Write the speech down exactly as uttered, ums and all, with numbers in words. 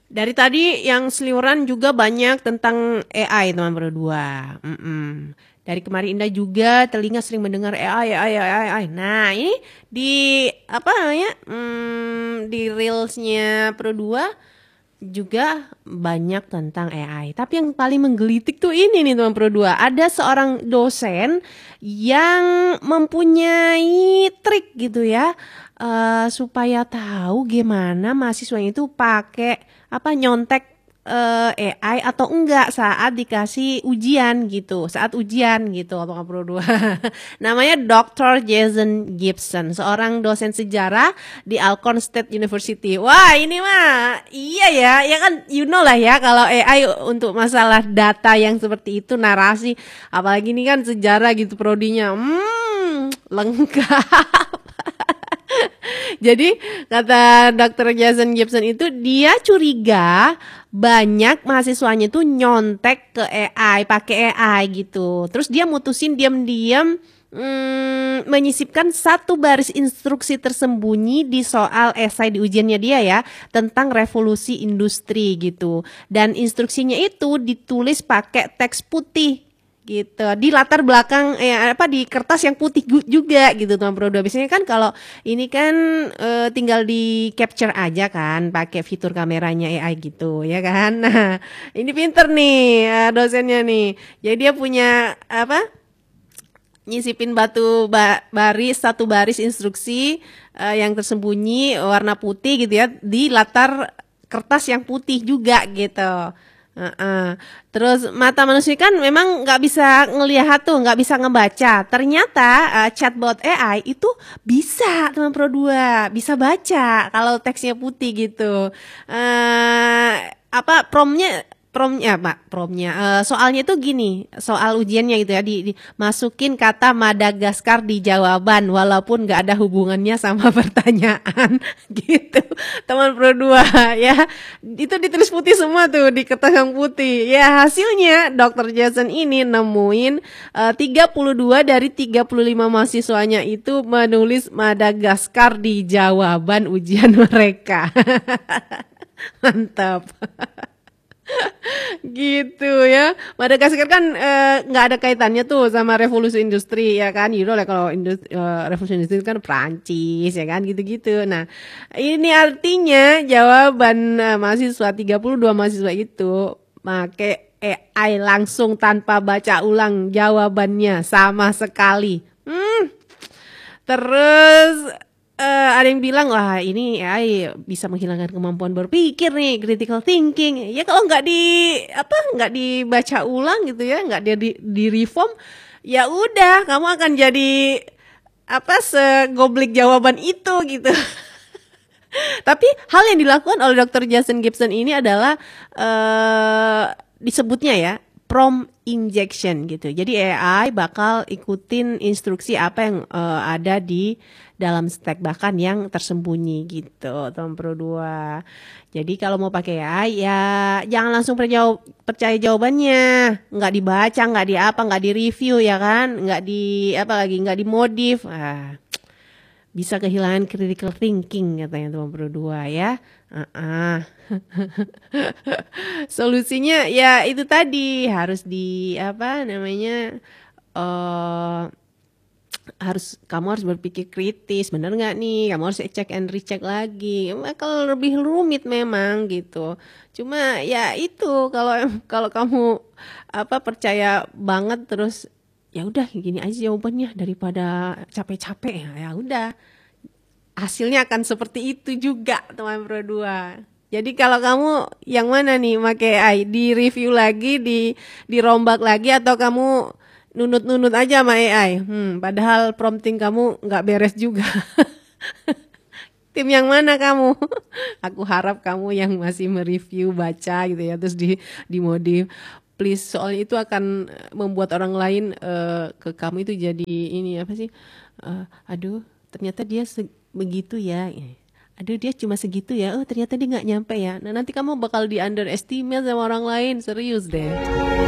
Dari tadi yang seliweran juga banyak tentang A I teman berdua. Mm-mm. Dari kemarin Indah juga telinga sering mendengar A I, A I, A I, A I. Nah ini di apa namanya hmm, di reelsnya Pro dua juga banyak tentang A I. Tapi yang paling menggelitik tuh ini nih teman Pro dua. Ada seorang dosen yang mempunyai trik gitu ya, eh, supaya tahu gimana mahasiswanya itu pakai apa nyontek eh, A I atau enggak saat dikasih ujian gitu, saat ujian gitu, apa Pro dua. Namanya doktor Jason Gibson, seorang dosen sejarah di Alcorn State University. Wah, ini mah iya ya, ya kan you know lah ya kalau A I untuk masalah data yang seperti itu, narasi, apalagi ini kan sejarah gitu prodinya. Hmm, lengkap. Jadi kata dokter Jason Gibson itu dia curiga banyak mahasiswanya tuh nyontek ke A I, pakai A I gitu. Terus dia mutusin diam-diam hmm, menyisipkan satu baris instruksi tersembunyi di soal esai di ujiannya dia ya tentang revolusi industri gitu. Dan instruksinya itu ditulis pakai teks putih gitu di latar belakang eh apa di kertas yang putih juga gitu teman Pro dua. Biasanya kan kalau ini kan eh, tinggal di capture aja kan pakai fitur kameranya A I gitu ya kan. Nah ini pinter nih eh, dosennya nih, jadi dia punya apa nyisipin batu ba baris satu baris instruksi eh, yang tersembunyi warna putih gitu ya di latar kertas yang putih juga gitu. Uh-uh. Terus mata manusia kan memang nggak bisa ngelihat tuh, nggak bisa ngebaca. Ternyata uh, chatbot A I itu bisa teman Pro dua, bisa baca kalau teksnya putih gitu. Uh, apa promptnya promptnya pak promptnya uh, soalnya itu gini, soal ujiannya gitu ya, di, di masukin kata Madagaskar di jawaban walaupun nggak ada hubungannya sama pertanyaan gitu teman Pro dua ya. Itu ditulis putih semua tuh di kertas yang putih ya. Hasilnya dokter Jason ini nemuin uh, tiga puluh dua dari tiga puluh lima mahasiswanya itu menulis Madagaskar di jawaban ujian mereka. Mantap. Gitu ya. Madagaskar kan nggak eh, ada kaitannya tuh sama revolusi industri ya kan. You know lah kalau industri, eh, revolusi industri kan Prancis ya kan gitu-gitu. Nah ini artinya jawaban eh, mahasiswa tiga puluh dua mahasiswa itu pakai A I langsung tanpa baca ulang jawabannya sama sekali. Hmm. Terus Uh, ada yang bilang wah ini A I bisa menghilangkan kemampuan berpikir nih, critical thinking. Ya kalau nggak di apa nggak dibaca ulang gitu ya, nggak di, di di reform, ya udah kamu akan jadi apa segoblik jawaban itu gitu. Tapi hal yang dilakukan oleh dokter Jason Gibson ini adalah uh, disebutnya ya prompt injection gitu. Jadi A I bakal ikutin instruksi apa yang uh, ada di dalam stack bahkan yang tersembunyi gitu teman Pro dua. Jadi kalau mau pakai A I ya jangan langsung perjawab, percaya jawabannya, nggak dibaca, nggak di apa, nggak di review ya kan, nggak di apa lagi, nggak dimodif. Ah, bisa kehilangan critical thinking katanya teman Pro dua ya. Uh-uh. Solusinya ya itu tadi harus di apa namanya uh, harus kamu harus berpikir kritis, bener nggak nih, kamu harus cek and recheck lagi. Kalau lebih rumit memang gitu. Cuma ya itu kalau kalau kamu apa percaya banget terus ya udah gini aja jawabannya daripada capek-capek ya ya udah hasilnya akan seperti itu juga teman Pro dua. Jadi kalau kamu yang mana nih pakai A I, di review lagi, di dirombak lagi atau kamu nunut-nunut aja sama A I? Hmm, padahal prompting kamu nggak beres juga. Tim yang mana kamu? Aku harap kamu yang masih mereview, baca gitu ya, terus di dimodif. Please, soalnya itu akan membuat orang lain uh, ke kamu itu jadi ini apa sih? Uh, aduh, ternyata dia begitu ya. Aduh dia cuma segitu ya. Oh ternyata dia nggak nyampe ya. Nah nanti kamu bakal di underestimate sama orang lain, serius deh.